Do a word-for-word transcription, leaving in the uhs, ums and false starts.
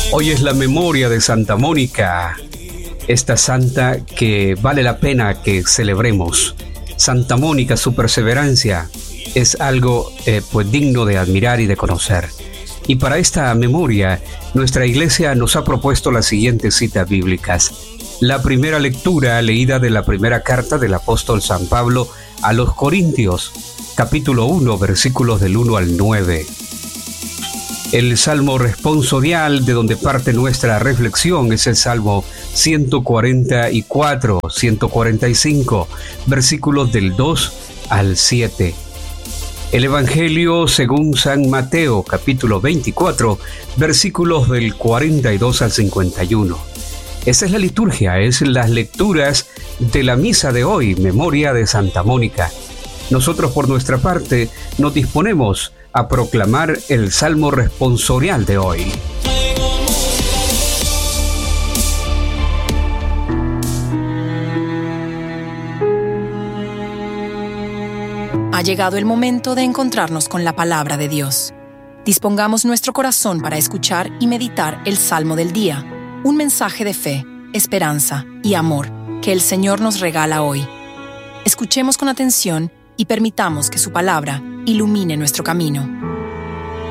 Hoy es la memoria de Santa Mónica, esta santa que vale la pena que celebremos. Santa Mónica, su perseverancia es algo eh, pues digno de admirar y de conocer. Y para esta memoria, nuestra iglesia nos ha propuesto las siguientes citas bíblicas. La primera lectura leída de la primera carta del apóstol San Pablo a los Corintios, capítulo uno, versículos del uno al nueve. El salmo responsorial de donde parte nuestra reflexión es el Salmo ciento cuarenta y cuatro, ciento cuarenta y cinco, versículos del dos al siete. El Evangelio según San Mateo, capítulo veinticuatro, versículos del cuarenta y dos al cincuenta y uno. Esa es la liturgia, es las lecturas de la misa de hoy, memoria de Santa Mónica. Nosotros por nuestra parte nos disponemos a proclamar el salmo responsorial de hoy. Ha llegado el momento de encontrarnos con la palabra de Dios. Dispongamos nuestro corazón para escuchar y meditar el Salmo del día, un mensaje de fe, esperanza y amor que el Señor nos regala hoy. Escuchemos con atención y permitamos que su palabra ilumine nuestro camino.